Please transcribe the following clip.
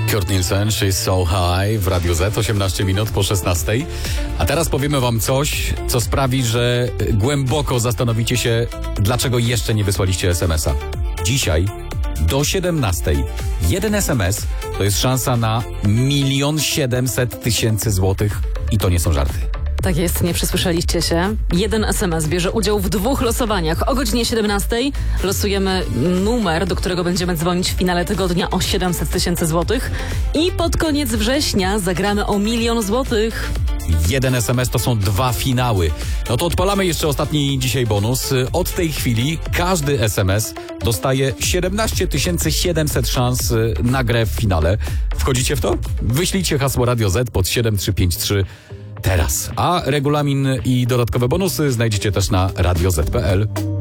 Kurt Nielsen, She's So High w Radiu Z, 18 minut po 16. A teraz powiemy wam coś, co sprawi, że głęboko zastanowicie się, dlaczego jeszcze nie wysłaliście SMS-a. Dzisiaj do 17 jeden SMS to jest szansa na 1 700 000 złotych i to nie są żarty. Tak jest, nie przesłyszeliście się. Jeden SMS bierze udział w 2 losowaniach. O godzinie 17 losujemy numer, do którego będziemy dzwonić w finale tygodnia o 700 000 złotych. I pod koniec września zagramy o 1 000 000 złotych. Jeden SMS to są 2 finały. No to odpalamy jeszcze ostatni dzisiaj bonus. Od tej chwili każdy SMS dostaje 17 700 szans na grę w finale. Wchodzicie w to? Wyślijcie hasło Radio Z pod 7353 teraz. A regulamin i dodatkowe bonusy znajdziecie też na radioz.pl.